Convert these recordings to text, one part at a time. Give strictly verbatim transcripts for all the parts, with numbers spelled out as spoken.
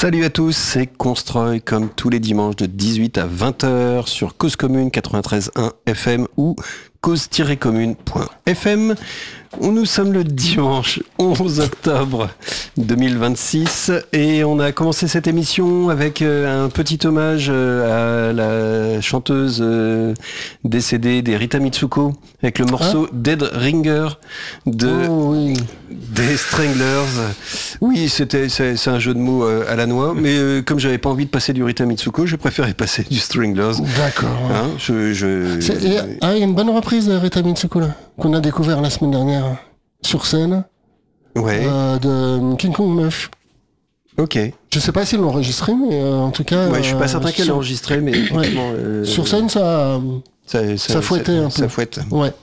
Salut à tous, c'est Constroy, comme tous les dimanches de dix-huit à vingt heures sur Cause Commune quatre-vingt-treize virgule un F M ou cause tiret commune point F M. Nous sommes le dimanche onze octobre deux mille vingt-six et on a commencé cette émission avec un petit hommage à la chanteuse décédée des Rita Mitsuko avec le morceau ah. Dead Ringer de oh, oui. des Stranglers. Oui, c'était c'est, c'est un jeu de mots à la noix, mais euh, comme j'avais pas envie de passer du Rita Mitsuko, j'ai préféré passer du Stranglers. D'accord. Hein, je, je... C'est, et, ah, il y a une bonne reprise de Rita Mitsuko là, qu'on a découvert la semaine dernière sur scène. Ouais. Euh, de King Kong Meuf. Ok. Je sais pas s'ils l'ont enregistré, mais euh, en tout cas. Ouais, je suis pas certain euh, qu'elle l'a enregistré, mais ouais. euh, sur scène, ça. Ça, ça, ça fouettait ça, un peu. Ça fouette. Ouais.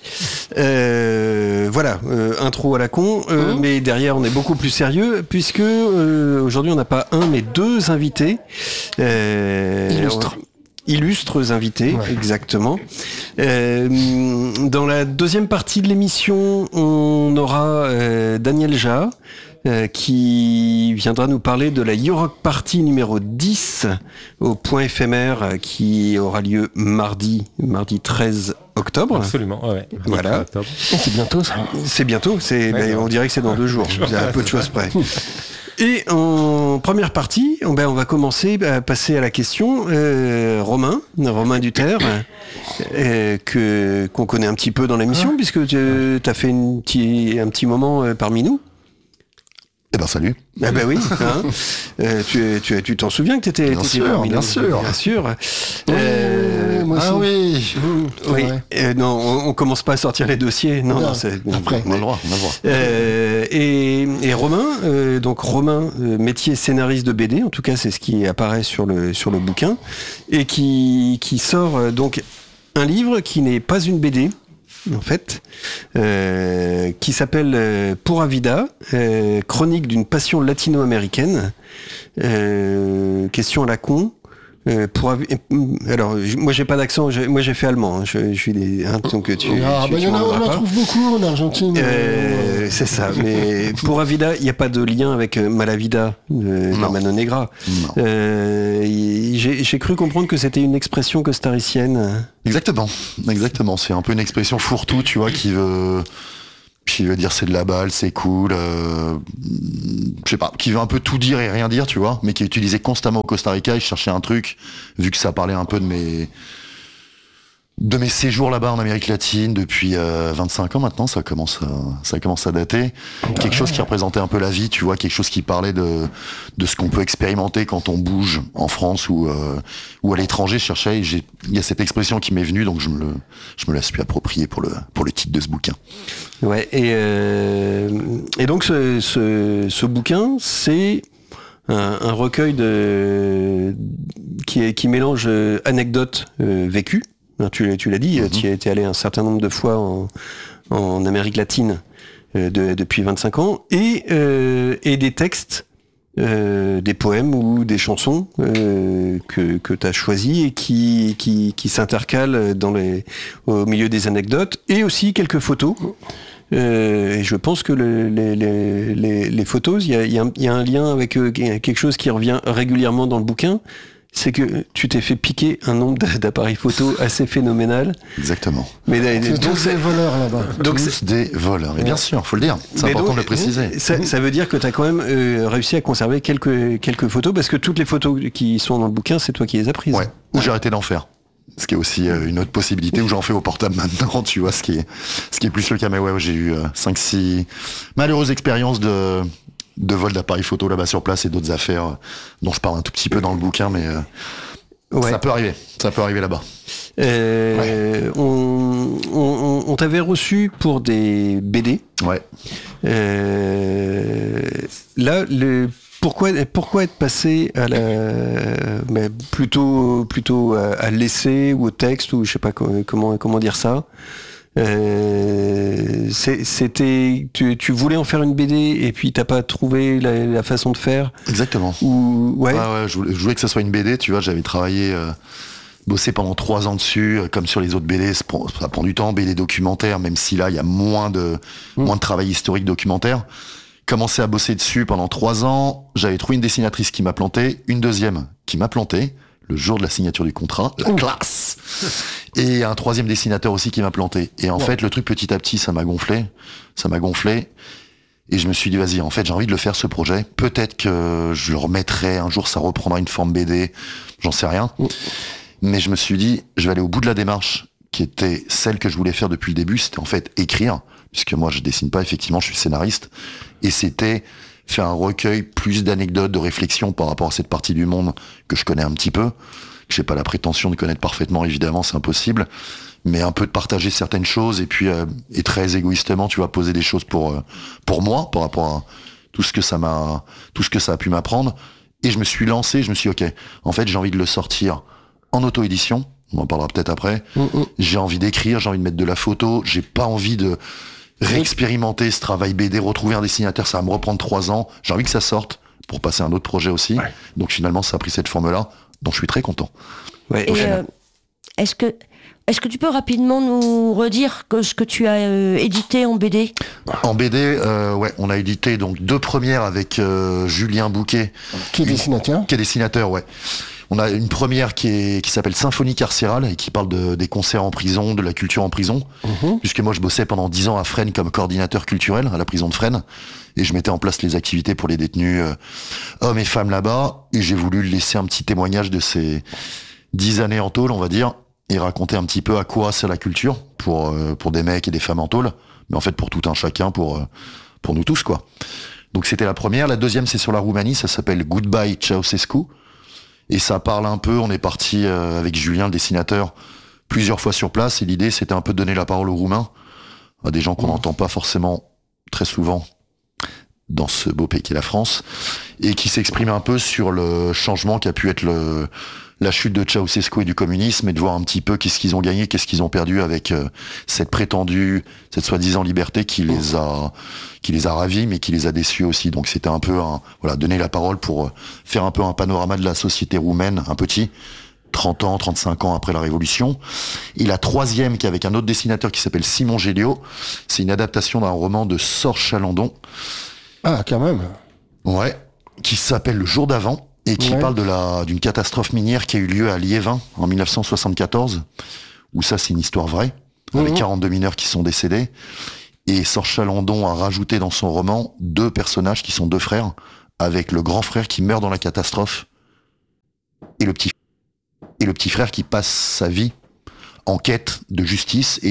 Euh, voilà, euh, intro à la con, euh, mmh. mais derrière on est beaucoup plus sérieux puisque euh, aujourd'hui on n'a pas un mais deux invités. Euh, Illustres. Illustres invités, ouais. Exactement. Euh, dans la deuxième partie de l'émission, on aura euh, Daniel Jaha. Euh, qui viendra nous parler de la Europe Party numéro dix au point éphémère euh, qui aura lieu mardi, mardi treize octobre. Absolument, ouais. Voilà. Oh, c'est bientôt ça. C'est bientôt, c'est, ouais, on dirait que c'est dans deux jours, il y a peu de choses près. Et en première partie, on, ben, on va commencer à passer à la question euh, Romain, Romain Duterre, euh, que, qu'on connaît un petit peu dans l'émission, ah. puisque tu as fait une petit, un petit moment euh, parmi nous. Eh ben salut. Ah ben oui. Hein. euh, tu, tu, tu t'en souviens que t'étais, bien t'étais sûr, parmi bien nous. sûr, bien sûr. Oui, euh, moi aussi. Ah oui. Mmh, oui. Euh, non, on, on commence pas à sortir les dossiers. Non, non, non c'est après. On a le droit. On a le droit. Euh, et, et Romain, euh, donc Romain, euh, métier scénariste de B D. En tout cas, c'est ce qui apparaît sur le sur le bouquin et qui qui sort euh, donc un livre qui n'est pas une B D. En fait, euh, qui s'appelle euh, Pura Vida, euh, chronique d'une passion latino-américaine. Euh, question à la con. Euh, pour avi- alors, j- moi j'ai pas d'accent, j'ai, moi j'ai fait allemand. Hein, je, je suis des, hein, donc tu. Ah, tu, bah, tu y en a, on en trouve beaucoup en Argentine. Euh, c'est ça. Mais Pura Vida, il n'y a pas de lien avec Malavida de Mano Negra. Euh, j'ai, j'ai cru comprendre que c'était une expression costaricienne. Exactement, exactement. C'est un peu une expression fourre-tout, tu vois, qui veut. Qui veut dire c'est de la balle, c'est cool, euh, je sais pas, qui veut un peu tout dire et rien dire, tu vois, mais qui est utilisé constamment au Costa Rica. Et je cherchais un truc, vu que ça parlait un peu de mes de mes séjours là-bas en Amérique latine depuis euh, vingt-cinq ans maintenant, ça commence à, ça commence à dater. Ouais. Quelque chose qui représentait un peu la vie, tu vois, quelque chose qui parlait de de ce qu'on peut expérimenter quand on bouge en France ou euh, ou à l'étranger. Je cherchais, et j'ai, il y a cette expression qui m'est venue, donc je me le, je me la suis appropriée pour le pour le titre de ce bouquin. Ouais, et euh, et donc ce ce, ce bouquin, c'est un, un recueil de qui qui mélange anecdotes euh, vécues. Tu, tu l'as dit, mm-hmm. tu y es allé un certain nombre de fois en, en Amérique latine euh, de, depuis vingt-cinq ans, et, euh, et des textes, euh, des poèmes ou des chansons euh, que, que tu as choisis et qui, qui, qui s'intercalent dans les, au milieu des anecdotes, et aussi quelques photos. Euh, et je pense que le, les, les, les, les photos, il y a, y, a, y a un lien avec euh, quelque chose qui revient régulièrement dans le bouquin. C'est que tu t'es fait piquer un nombre d'appareils photo assez phénoménal. Exactement. Mais c'est donc c'est des voleurs là-bas. Donc tous c'est des voleurs. Et bien sûr, faut le dire. C'est mais important donc, de le préciser. Ça, ça veut dire que tu as quand même euh, réussi à conserver quelques quelques photos, parce que toutes les photos qui sont dans le bouquin, c'est toi qui les as prises. Ouais. Ou ouais. J'ai arrêté d'en faire. Ce qui est aussi euh, une autre possibilité où j'en fais au portable maintenant, tu vois, ce qui est ce qui est plus le cas. Mais ouais, j'ai eu euh, cinq six malheureuses expériences de de vol d'appareils photo là-bas sur place et d'autres affaires euh, dont je parle un tout petit peu dans le bouquin, mais euh, ouais. ça peut arriver, ça peut arriver là-bas. Euh, ouais. on, on, on t'avait reçu pour des B D. Ouais. Euh, là, le, pourquoi, pourquoi être passé à la, mais plutôt, plutôt à, à l'essai ou au texte, ou je sais pas comment, comment dire ça. Euh, c'était tu, tu voulais en faire une B D et puis t'as pas trouvé la, la façon de faire. Exactement. Ou ouais. ouais, ouais je, voulais, je voulais que ça soit une B D, tu vois. J'avais travaillé, euh, bossé pendant trois ans dessus, euh, comme sur les autres B D. Ça prend, ça prend du temps, B D documentaire, même si là il y a moins de mmh. moins de travail historique documentaire. commencé à bosser dessus pendant trois ans. J'avais trouvé une dessinatrice qui m'a planté, une deuxième qui m'a planté, le jour de la signature du contrat, la classe. Et un troisième dessinateur aussi qui m'a planté. Et en ouais. fait, le truc petit à petit, ça m'a gonflé. Ça m'a gonflé. Et je me suis dit, vas-y, en fait, j'ai envie de le faire, ce projet. Peut-être que je le remettrai, un jour, ça reprendra une forme B D. J'en sais rien. Mmh. Mais je me suis dit, je vais aller au bout de la démarche, qui était celle que je voulais faire depuis le début. C'était en fait écrire, puisque moi, je dessine pas, effectivement, je suis scénariste. Et c'était faire un recueil, plus d'anecdotes, de réflexions par rapport à cette partie du monde que je connais un petit peu. Je n'ai pas la prétention de connaître parfaitement, évidemment, c'est impossible. Mais un peu de partager certaines choses et puis euh, et très égoïstement, tu vas poser des choses pour euh, pour moi par rapport à tout ce que ça m'a tout ce que ça a pu m'apprendre. Et je me suis lancé, je me suis dit, ok, en fait j'ai envie de le sortir en auto-édition. On en parlera peut-être après. Mm-hmm. J'ai envie d'écrire, j'ai envie de mettre de la photo. J'ai pas envie de réexpérimenter ce travail B D, retrouver un dessinateur, ça va me reprendre trois ans. J'ai envie que ça sorte pour passer à un autre projet aussi. Ouais. Donc finalement, ça a pris cette forme-là, dont je suis très content. Ouais. Et euh, est-ce que Est-ce que tu peux rapidement nous redire que ce que tu as euh, édité en B D ? En B D, euh, ouais, on a édité donc deux premières avec euh, Julien Bouquet, qui est dessinateur. Qui est dessinateur, ouais. On a une première qui est qui s'appelle Symphonie carcérale et qui parle de, des concerts en prison, de la culture en prison. Mm-hmm. Puisque moi je bossais pendant dix ans à Fresnes comme coordinateur culturel à la prison de Fresnes et je mettais en place les activités pour les détenus euh, hommes et femmes là-bas. Et j'ai voulu laisser un petit témoignage de ces dix années en tôle, on va dire. Et raconter un petit peu à quoi sert la culture pour euh, pour des mecs et des femmes en tôle, mais en fait pour tout un chacun, pour euh, pour nous tous quoi. Donc c'était la première. La deuxième c'est sur la Roumanie, ça s'appelle Goodbye Ceausescu et ça parle un peu. On est parti euh, avec Julien le dessinateur plusieurs fois sur place et l'idée c'était un peu de donner la parole aux Roumains, à des gens qu'on n'entend pas forcément très souvent dans ce beau pays qu'est la France et qui s'expriment un peu sur le changement qu'a pu être le la chute de Ceausescu et du communisme et de voir un petit peu qu'est-ce qu'ils ont gagné, qu'est-ce qu'ils ont perdu avec euh, cette prétendue, cette soi-disant liberté qui les a, qui les a ravis, mais qui les a déçus aussi. Donc c'était un peu, un, voilà, donner la parole pour euh, faire un peu un panorama de la société roumaine, un petit, trente ans, trente-cinq ans après la Révolution. Et la troisième, qui est avec un autre dessinateur qui s'appelle Simon Géliot, c'est une adaptation d'un roman de Sorge Chalandon. Ah, quand même. Ouais, qui s'appelle Le jour d'avant. Et qui ouais. parle de la d'une catastrophe minière qui a eu lieu à Liévin en mille neuf cent soixante-quatorze, où ça c'est une histoire vraie, mmh. avec quarante-deux mineurs qui sont décédés. Et Sorge Chalandon a rajouté dans son roman deux personnages qui sont deux frères, avec le grand frère qui meurt dans la catastrophe et le petit et le petit frère qui passe sa vie en quête de justice et